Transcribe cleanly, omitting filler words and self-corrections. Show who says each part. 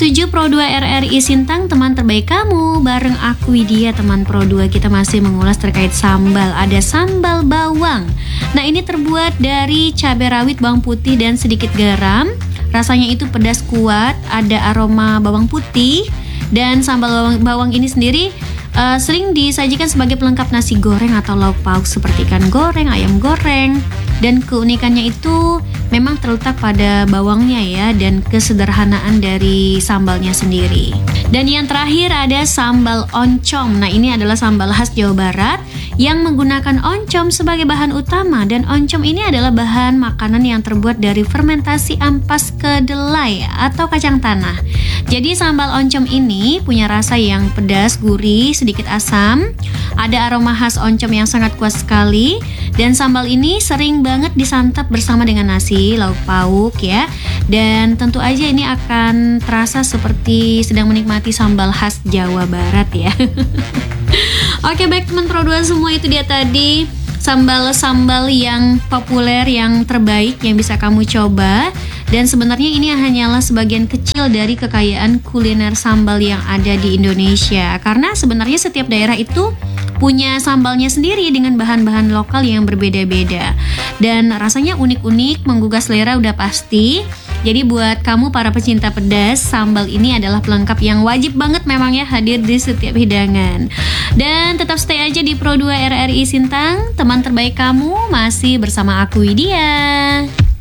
Speaker 1: 107 Pro 2 RRI Sintang, teman terbaik kamu. Bareng aku Widya, teman Pro 2. Kita masih mengulas terkait sambal. Ada sambal bawang. Nah, ini terbuat dari cabai rawit, bawang putih, dan sedikit garam. Rasanya itu pedas kuat, ada aroma bawang putih. Dan sambal bawang ini sendiri sering disajikan sebagai pelengkap nasi goreng atau lauk pauk seperti ikan goreng, ayam goreng. Dan keunikannya itu memang terletak pada bawangnya ya, dan kesederhanaan dari sambalnya sendiri. Dan yang terakhir ada sambal oncom. Nah, ini adalah sambal khas Jawa Barat yang menggunakan oncom sebagai bahan utama. Dan oncom ini adalah bahan makanan yang terbuat dari fermentasi ampas kedelai atau kacang tanah. Jadi sambal oncom ini punya rasa yang pedas, gurih, sedikit asam. Ada aroma khas oncom yang sangat kuat sekali. Dan sambal ini sering banget disantap bersama dengan nasi, lauk pauk ya. Dan tentu aja ini akan terasa seperti sedang menikmati sambal khas Jawa Barat ya. Oke, baik teman Pro 2 semua, itu dia tadi sambal-sambal yang populer, yang terbaik yang bisa kamu coba. Dan sebenarnya ini hanyalah sebagian kecil dari kekayaan kuliner sambal yang ada di Indonesia. Karena sebenarnya setiap daerah itu punya sambalnya sendiri dengan bahan-bahan lokal yang berbeda-beda. Dan rasanya unik-unik, menggugah selera udah pasti. Jadi buat kamu para pecinta pedas, sambal ini adalah pelengkap yang wajib banget memang ya hadir di setiap hidangan. Dan tetap stay aja di Pro 2 RRI Sintang, teman terbaik kamu, masih bersama aku Widya.